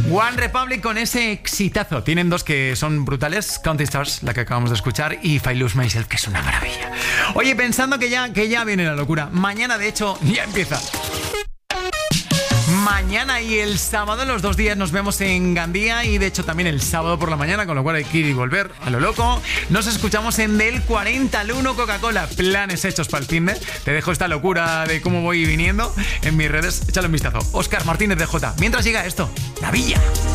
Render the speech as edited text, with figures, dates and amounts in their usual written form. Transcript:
One Republic con ese exitazo. Tienen dos que son brutales. Counting Stars, la que acabamos de escuchar, y If I Lose Myself, que es una maravilla. Oye, pensando que ya viene la locura. Mañana, de hecho, ya empieza. Mañana y el sábado, los 2 días, nos vemos en Gandía, y de hecho también el sábado por la mañana, con lo cual hay que ir y volver a lo loco. Nos escuchamos en Del 40 al 1 Coca-Cola. Planes hechos para el finde. Te dejo esta locura de cómo voy viniendo en mis redes. Échale un vistazo. Óscar Martínez de J. Mientras llega esto, la villa.